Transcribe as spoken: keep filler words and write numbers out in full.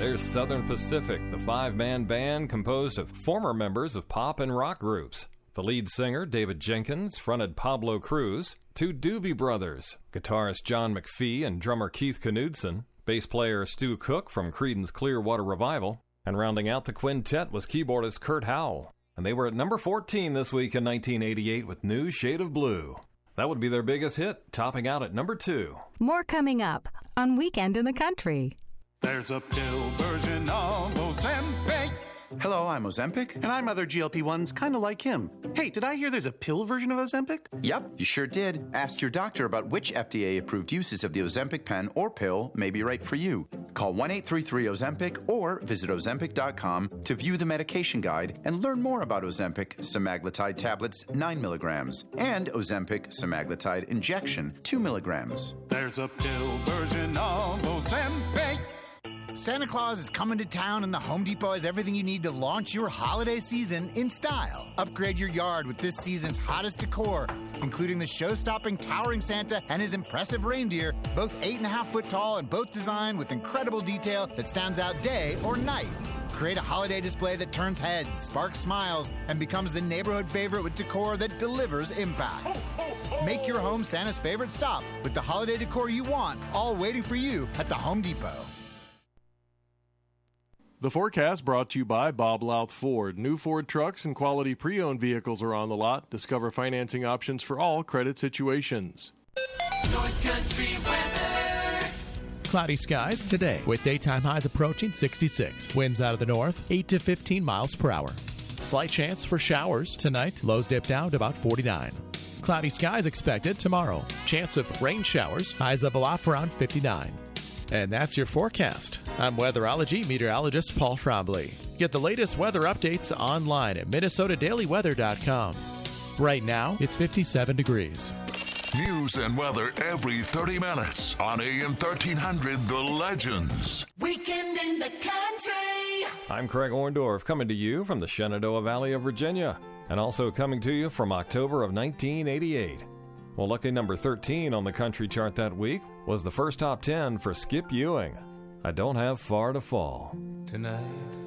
There's Southern Pacific, the five-man band composed of former members of pop and rock groups. The lead singer, David Jenkins, fronted Pablo Cruz, two Doobie Brothers, guitarist John McPhee and drummer Keith Knudsen, bass player Stu Cook from Creedence Clearwater Revival, and rounding out the quintet was keyboardist Kurt Howell. And they were at number fourteen this week in nineteen eighty-eight with New Shade of Blue. That would be their biggest hit, topping out at number two. More coming up on Weekend in the Country. There's a pill version of Ozempic. Hello, I'm Ozempic. And I'm other G L P ones kind of like him. Hey, did I hear there's a pill version of Ozempic? Yep, you sure did. Ask your doctor about which F D A-approved uses of the Ozempic pen or pill may be right for you. Call one eight three three Ozempic or visit Ozempic dot com to view the medication guide and learn more about Ozempic semaglutide tablets nine milligrams and Ozempic semaglutide injection two milligrams. There's a pill version of Ozempic. Santa Claus is coming to town, and the Home Depot has everything you need to launch your holiday season in style. Upgrade your yard with this season's hottest decor, including the show-stopping towering Santa and his impressive reindeer, both eight and a half foot tall and both designed with incredible detail that stands out day or night. Create a holiday display that turns heads, sparks smiles, and becomes the neighborhood favorite with decor that delivers impact. Make your home Santa's favorite stop with the holiday decor you want, all waiting for you at the Home Depot. The forecast brought to you by Bob Louth Ford. New Ford trucks and quality pre-owned vehicles are on the lot. Discover financing options for all credit situations. North Country weather. Cloudy skies today with daytime highs approaching sixty-six. Winds out of the north, eight to fifteen miles per hour. Slight chance for showers tonight. Lows dip down to about forty-nine. Cloudy skies expected tomorrow. Chance of rain showers. Highs level off around fifty-nine. And that's your forecast. I'm weatherology meteorologist Paul Trombley. Get the latest weather updates online at Minnesota Daily Weather dot com. Right now, it's fifty-seven degrees. News and weather every thirty minutes on A M thirteen hundred The Legends. Weekend in the Country. I'm Craig Orndorff, coming to you from the Shenandoah Valley of Virginia, and also coming to you from October of nineteen eighty-eight. Well, lucky number thirteen on the country chart that week was the first top ten for Skip Ewing. I Don't Have Far to Fall. Tonight